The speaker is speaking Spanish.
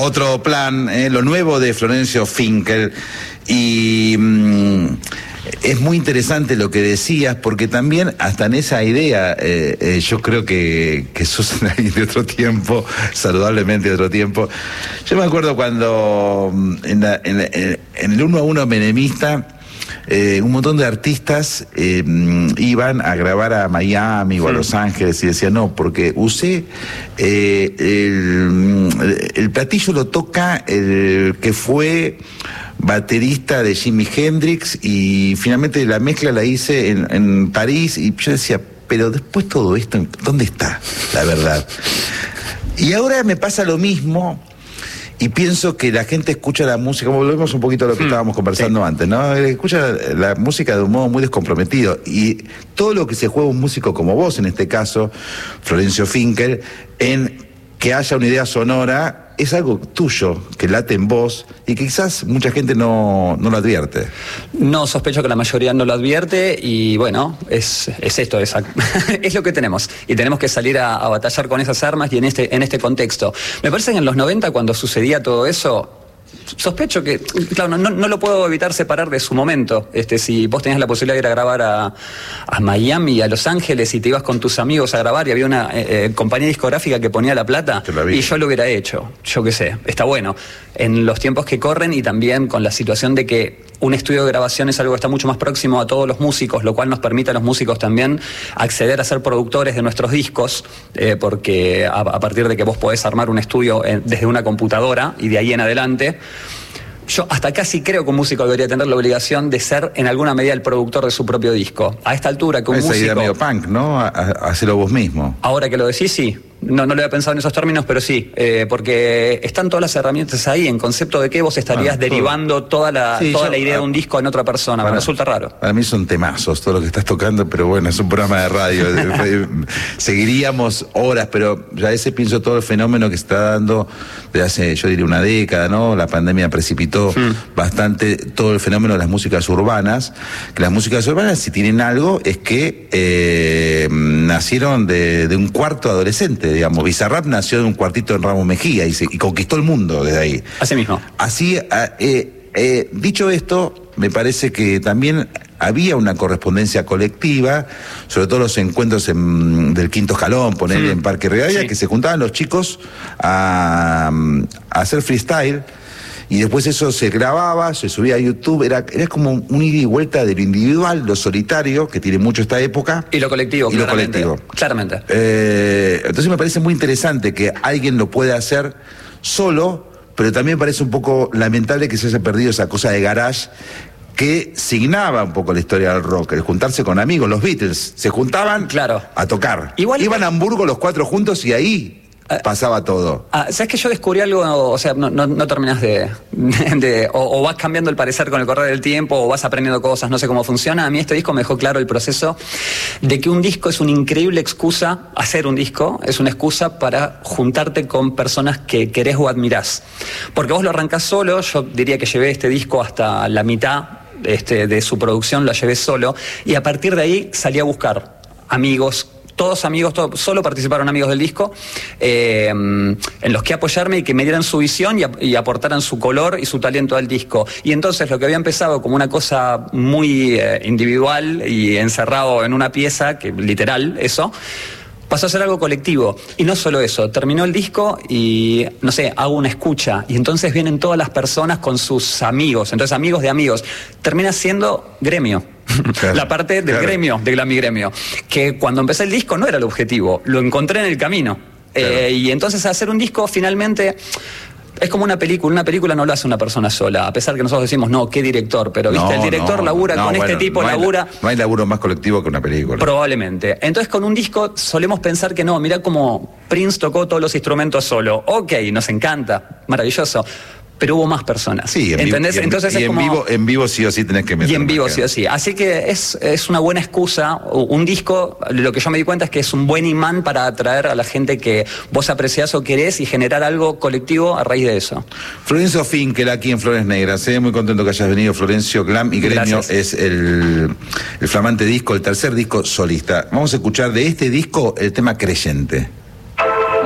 Otro plan, lo nuevo de Florencio Finkel. Y es muy interesante lo que decías, porque también hasta en esa idea, yo creo que sos alguien de otro tiempo, saludablemente de otro tiempo. Yo me acuerdo cuando en el 1 a 1 menemista, un montón de artistas iban a grabar a Miami o a Los Ángeles y decían no, porque usé el platillo lo toca el que fue baterista de Jimi Hendrix y finalmente la mezcla la hice en París y yo decía, pero después todo esto, ¿dónde está la verdad? Y ahora me pasa lo mismo. Y pienso que la gente escucha la música, como volvemos un poquito a lo que estábamos conversando antes, ¿no? Escucha la música de un modo muy descomprometido. Y todo lo que se juega un músico como vos, en este caso, Florencio Finkel, en que haya una idea sonora, es algo tuyo, que late en vos, y que quizás mucha gente no lo advierte. No, sospecho que la mayoría no lo advierte, y bueno, es esto, es lo que tenemos. Y tenemos que salir a batallar con esas armas y en este contexto. Me parece que en los 90, cuando sucedía todo eso, sospecho que, claro, no lo puedo evitar separar de su momento. Si vos tenías la posibilidad de ir a grabar a Miami, a Los Ángeles, y te ibas con tus amigos a grabar, y había una compañía discográfica que ponía la plata, y yo lo hubiera hecho, yo qué sé, está bueno. En los tiempos que corren, y también con la situación de que un estudio de grabación es algo que está mucho más próximo a todos los músicos, lo cual nos permite a los músicos también acceder a ser productores de nuestros discos, porque a partir de que vos podés armar un estudio desde una computadora y de ahí en adelante, yo hasta casi creo que un músico debería tener la obligación de ser en alguna medida el productor de su propio disco. A esta altura que un músico... Esa idea medio punk, ¿no? Hacerlo vos mismo. Ahora que lo decís, sí. No lo había pensado en esos términos, pero sí, porque están todas las herramientas ahí, en concepto de que vos estarías derivando toda la idea de un disco en otra persona. Me resulta raro. Para mí son temazos todo lo que estás tocando, pero bueno, es un programa de radio. Seguiríamos horas, pero ya ese pienso todo el fenómeno que se está dando desde hace, yo diría, una década, ¿no? La pandemia precipitó bastante todo el fenómeno de las músicas urbanas, que las músicas urbanas, si tienen algo, es que nacieron de un cuarto adolescente, digamos. Bizarrap nació de un cuartito en Ramos Mejía y conquistó el mundo desde ahí. Así mismo. Así, dicho esto, me parece que también había una correspondencia colectiva, sobre todo los encuentros del Quinto Escalón, poner en Parque Rivadavia, que se juntaban los chicos a hacer freestyle. Y después eso se grababa, se subía a YouTube, era como un ida y vuelta de lo individual, lo solitario, que tiene mucho esta época. Y lo colectivo, claramente. Entonces me parece muy interesante que alguien lo pueda hacer solo, pero también parece un poco lamentable que se haya perdido esa cosa de garage que signaba un poco la historia del rock, el juntarse con amigos. Los Beatles se juntaban a tocar. Iban a Hamburgo los cuatro juntos y ahí pasaba todo. ¿Sabes que yo descubrí algo? O sea, no terminás o vas cambiando el parecer con el correr del tiempo, o vas aprendiendo cosas, no sé cómo funciona. A mí este disco me dejó claro el proceso de que un disco es una increíble excusa, hacer un disco es una excusa para juntarte con personas que querés o admirás. Porque vos lo arrancás solo, yo diría que llevé este disco hasta la mitad de su producción, lo llevé solo, y a partir de ahí salí a buscar amigos, todos amigos, solo participaron amigos del disco, en los que apoyarme y que me dieran su visión y aportaran su color y su talento al disco. Y entonces lo que había empezado como una cosa muy individual y encerrado en una pieza, que literal, eso, pasó a ser algo colectivo. Y no solo eso, terminó el disco y, no sé, hago una escucha. Y entonces vienen todas las personas con sus amigos. Entonces, amigos de amigos. Termina siendo gremio. Claro, la parte del gremio, del Glamigremio. Que cuando empecé el disco no era el objetivo. Lo encontré en el camino. Claro. Y entonces, hacer un disco, finalmente... Es como una película no lo hace una persona sola, a pesar que nosotros decimos, no, qué director, pero viste, el director labura con este tipo, labura... No hay laburo más colectivo que una película. Probablemente. Entonces con un disco solemos pensar que no, mirá cómo Prince tocó todos los instrumentos solo. Ok, nos encanta, maravilloso. Pero hubo más personas. Sí, ¿entendés? Entonces es como... en vivo sí o sí tenés que meter. Y en vivo sí o sí. Así que es una buena excusa. Un disco, lo que yo me di cuenta es que es un buen imán para atraer a la gente que vos apreciás o querés y generar algo colectivo a raíz de eso. Florencio Finkel, aquí en Flores Negras. Muy contento que hayas venido, Florencio. Glam y Gremio. Gracias. Es el flamante disco, el tercer disco solista. Vamos a escuchar de este disco el tema Creyente.